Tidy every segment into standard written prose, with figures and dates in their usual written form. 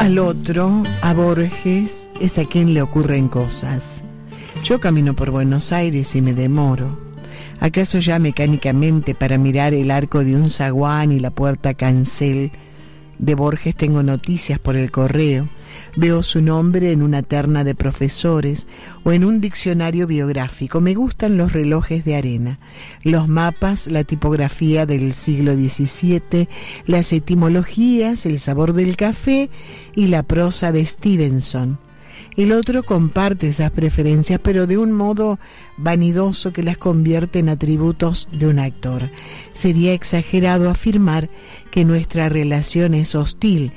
Al otro, a Borges, es a quien le ocurren cosas. Yo camino por Buenos Aires y me demoro. ¿Acaso ya mecánicamente para mirar el arco de un zaguán y la puerta cancel de Borges tengo noticias por el correo? Veo su nombre en una terna de profesores o en un diccionario biográfico. Me gustan los relojes de arena, los mapas, la tipografía del siglo XVII, las etimologías, el sabor del café y la prosa de Stevenson. El otro comparte esas preferencias, pero de un modo vanidoso que las convierte en atributos de un actor. Sería exagerado afirmar que nuestra relación es hostil.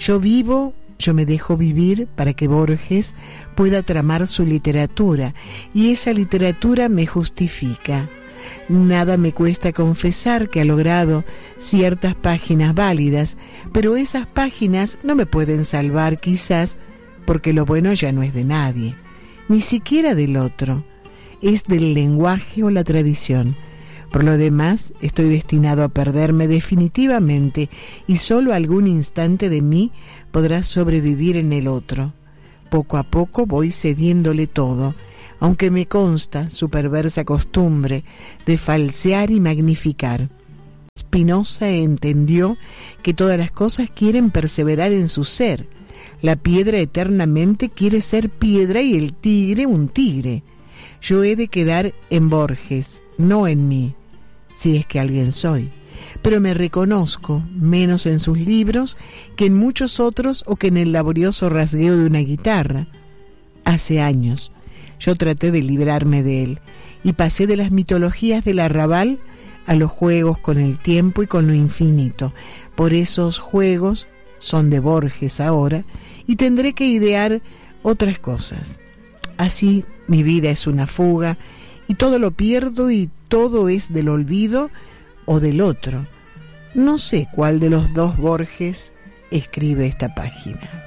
Yo me dejo vivir para que Borges pueda tramar su literatura, y esa literatura me justifica. Nada me cuesta confesar que ha logrado ciertas páginas válidas, pero esas páginas no me pueden salvar, quizás porque lo bueno ya no es de nadie, ni siquiera del otro, es del lenguaje o la tradición. Por lo demás, estoy destinado a perderme definitivamente, y solo algún instante de mí podrá sobrevivir en el otro. Poco a poco voy cediéndole todo, aunque me consta su perversa costumbre de falsear y magnificar. Spinoza entendió que todas las cosas quieren perseverar en su ser. La piedra eternamente quiere ser piedra y el tigre un tigre. Yo he de quedar en Borges, no en mí, si es que alguien soy. Pero me reconozco menos en sus libros que en muchos otros o que en el laborioso rasgueo de una guitarra. Hace años yo traté de librarme de él y pasé de las mitologías del arrabal a los juegos con el tiempo y con lo infinito. Por esos juegos son de Borges ahora y tendré que idear otras cosas. Así mi vida es una fuga y todo lo pierdo y todo es del olvido o del otro. No sé cuál de los dos Borges escribe esta página.